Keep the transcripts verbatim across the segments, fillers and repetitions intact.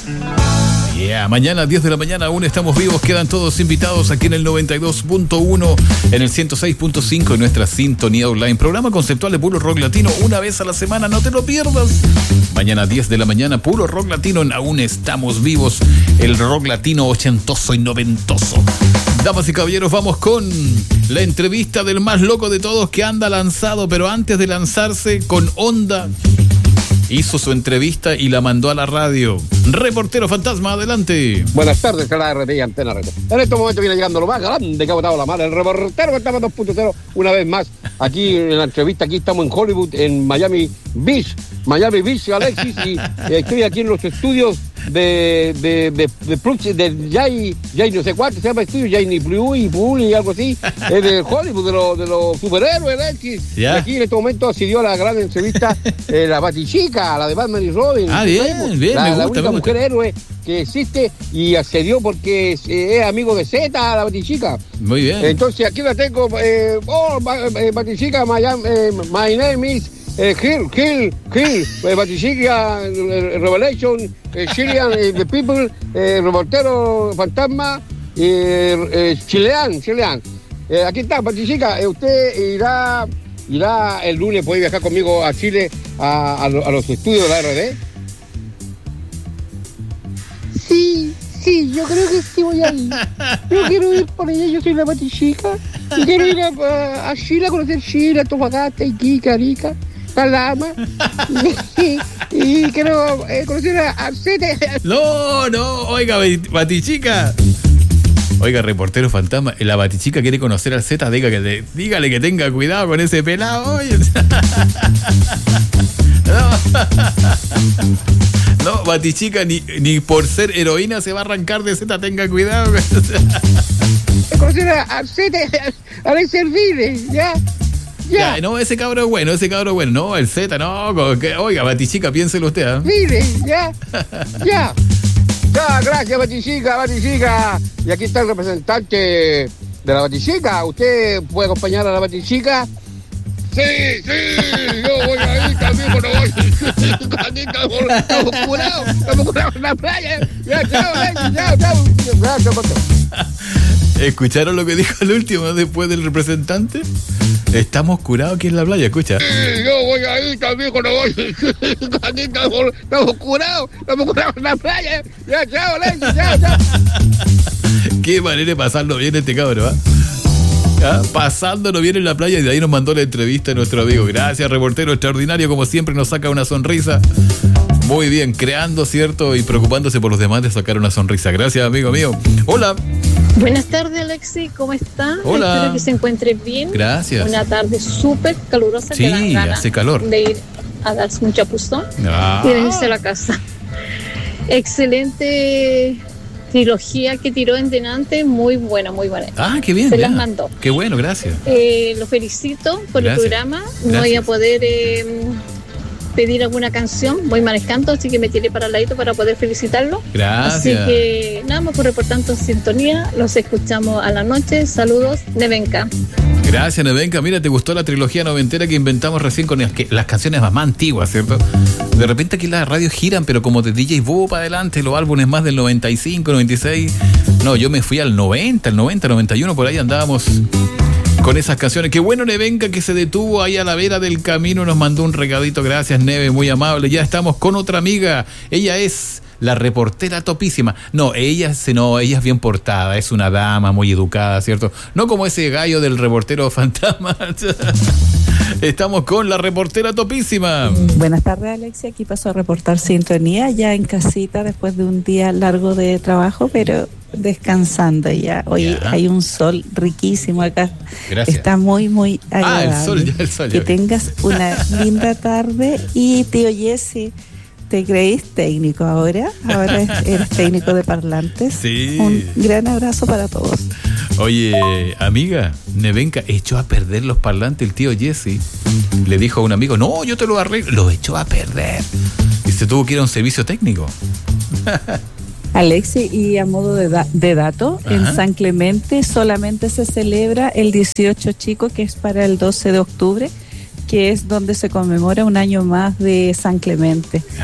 Yeah, mañana a diez de la mañana aún estamos vivos, quedan todos invitados aquí en el noventa y dos punto uno, en el ciento seis punto cinco en nuestra sintonía online. Programa conceptual de puro rock latino, una vez a la semana, no te lo pierdas. Mañana a diez de la mañana, puro rock latino en Aún Estamos Vivos, el rock latino ochentoso y noventoso. Damas y caballeros, vamos con la entrevista del más loco de todos que anda lanzado, pero antes de lanzarse con onda, hizo su entrevista y la mandó a la radio. Reportero Fantasma, adelante. Buenas tardes, a la R T y Antena Reto. En este momento viene llegando lo más grande que ha botado la mano, el Reportero Fantasma dos punto cero, una vez más, aquí en la entrevista. Aquí estamos en Hollywood, en Miami Beach, Miami Beach, Alexis, y eh, estoy aquí en los estudios de de de de, de, de Jay, Jay no sé cuánto se llama estudio, Jay ni Blue y Pool y algo así, es de Hollywood, de los de los superhéroes, Alexis. Yeah. Y aquí en este momento se dio la gran entrevista eh, la Batichica, la de Batman y Robin. Ah, bien, bien, la, me gusta, la única me gusta. mujer héroe que existe y accedió porque es, eh, es amigo de Z, la Batichica. Muy bien. Entonces aquí la tengo, eh, oh, eh, Batichica, my, eh, my name is Eh, Hill, Hill, Hill, eh, Batichica, eh, Revelation, eh, Chilean, eh, The People, eh, Reportero Fantasma, eh, eh, Chilean, Chilean. Eh, aquí está, Batichica, eh, usted irá, irá el lunes, puede viajar conmigo a Chile, a, a, a los estudios de la R D. Sí, sí, yo creo que sí voy a ir. Yo quiero ir por ella, yo soy la Batichica. Y quiero ir a, a, a Chile, a conocer Chile, Antofagasta, Iquique, Arica, Calama. Y, y quiero eh, conocer a Arcete. No, no, oiga, Batichica. Oiga, Reportero Fantasma, la Batichica quiere conocer al Z, diga que le, dígale que tenga cuidado con ese pelado, oye. No, no, Batichica ni, ni por ser heroína se va a arrancar de Z, tenga cuidado. Conocer a Arcete, a la Servile, ¿ya? Ya. Ya, no, ese cabro es bueno, ese cabro es bueno. No, el Z, no, que, oiga, Batichica, piénselo usted, ¿eh? Mire, ya, ya. Ya, gracias, Batichica, Batichica. Y aquí está el representante de la Batichica. ¿Usted puede acompañar a la Batichica? Sí, sí, yo voy ahí también, pero voy. Estamos curados, estamos curados en la playa. Ya, chao, chao, chao. Gracias, ¿escucharon lo que dijo el último después del representante? Estamos curados aquí en la playa, escucha. Sí, yo voy ahí también, pero voy. Aquí estamos, estamos curados, estamos curados en la playa. Ya, chao, chao, chao. Qué manera de pasarlo bien este cabrón, ¿ah? ¿eh? ¿Ah? Pasándolo bien en la playa, y de ahí nos mandó la entrevista a nuestro amigo. Gracias, reportero extraordinario, como siempre nos saca una sonrisa. Muy bien, creando, ¿cierto? Y preocupándose por los demás de sacar una sonrisa. Gracias, amigo mío. Hola. Buenas tardes, Alexi, ¿cómo está? Hola. Espero que se encuentre bien. Gracias. Una tarde súper calurosa. Sí, que dan ganas hace calor. de ir a darse un chapuzón ah. y de irse a la casa. Excelente trilogía que tiró en delante, muy buena, muy buena. Ah, qué bien. Se ya. las mandó. Qué bueno, gracias. Eh, lo felicito por Gracias. el programa. Gracias. No voy a poder eh, pedir alguna canción, voy manejando, así que me tiré para el ladito para poder felicitarlo. Gracias. Así que nada más por reportando en sintonía, los escuchamos a la noche. Saludos, Nevenka. Gracias, Nevenka. Mira, te gustó la trilogía noventera que inventamos recién con las, que, las canciones más, más antiguas, ¿cierto? De repente aquí las radios giran, pero como de D J Bobo para adelante, los álbumes más del noventa y cinco, noventa y seis. No, yo me fui al noventa, el noventa, noventa y uno, por ahí andábamos con esas canciones. Qué bueno, Nevenka, que se detuvo ahí a la vera del camino, nos mandó un regadito. Gracias, Neve, muy amable. Ya estamos con otra amiga. Ella es la reportera topísima. No, ella, no, ella es bien portada, es una dama muy educada, ¿cierto? No como ese gallo del reportero fantasma. Estamos con la reportera topísima. Buenas tardes, Alexia. Aquí paso a reportar sintonía ya en casita después de un día largo de trabajo, pero descansando ya. Hoy ya. Hay un sol riquísimo acá. Gracias. Está muy, muy agradable. Ah, el sol, ya el sol. Ya que tengas una linda tarde. Y tío Jesse, ¿te creís técnico ahora? Ahora eres técnico de parlantes. Sí. Un gran abrazo para todos. Oye, amiga, Nevenka echó a perder los parlantes el tío Jesse. Le dijo a un amigo, no, yo te lo arreglo. Lo echó a perder. Y se tuvo que ir a un servicio técnico. Alexi, y a modo de, da- de dato, ajá, en San Clemente solamente se celebra el dieciocho chico, que es para el doce de octubre, que es donde se conmemora un año más de San Clemente. Ah.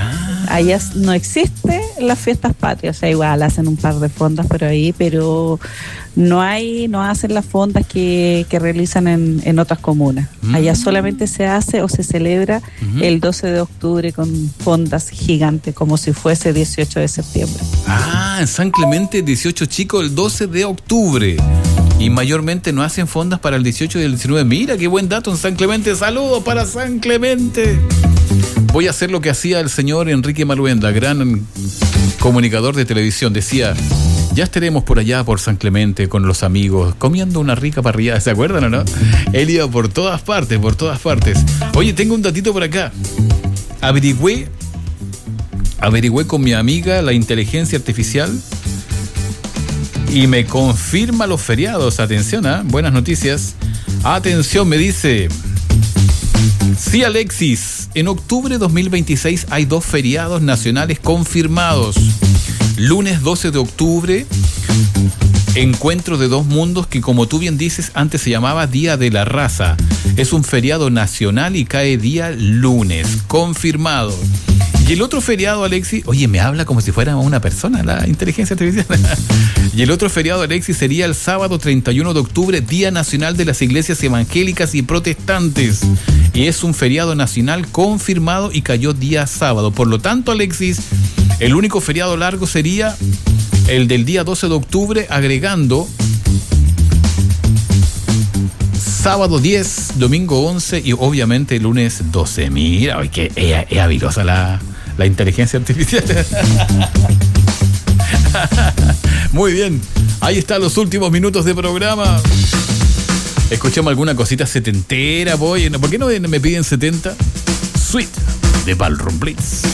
allá no existe las fiestas patrias, o sea, igual hacen un par de fondas por ahí, pero no hay, no hacen las fondas que, que realizan en, en otras comunas. Mm. Allá solamente se hace o se celebra uh-huh. el doce de octubre con fondas gigantes, como si fuese dieciocho de septiembre. Ah, en San Clemente, dieciocho chicos, el doce de octubre. Y mayormente no hacen fondas para el dieciocho y el diecinueve. Mira, qué buen dato en San Clemente. Saludos para San Clemente. Voy a hacer lo que hacía el señor Enrique Maluenda, gran comunicador de televisión. Decía, ya estaremos por allá, por San Clemente, con los amigos, comiendo una rica parrillada. ¿Se acuerdan o no? Él iba por todas partes, por todas partes. Oye, tengo un datito por acá. Averigüé, averigüé con mi amiga la inteligencia artificial y me confirma los feriados. Atención, ¿eh? Buenas noticias. Atención, me dice... Sí, Alexis, en octubre de dos mil veintiséis hay dos feriados nacionales confirmados. Lunes doce de octubre, Encuentro de Dos Mundos, que como tú bien dices, antes se llamaba Día de la Raza. Es un feriado nacional y cae día lunes, confirmado. Y el otro feriado, Alexis, oye, me habla como si fuera una persona, la inteligencia artificial. Y el otro feriado, Alexis, sería el sábado treinta y uno de octubre, Día Nacional de las Iglesias Evangélicas y Protestantes. Y es un feriado nacional confirmado y cayó día sábado. Por lo tanto, Alexis, el único feriado largo sería el del día doce de octubre, agregando sábado diez, domingo once y obviamente lunes doce. Mira, hoy que es, es habilosa la, la inteligencia artificial. Muy bien, ahí están los últimos minutos de programa. Escuchemos alguna cosita setentera, voy. ¿Por qué no me piden setenta? Sweet de Ballroom Blitz.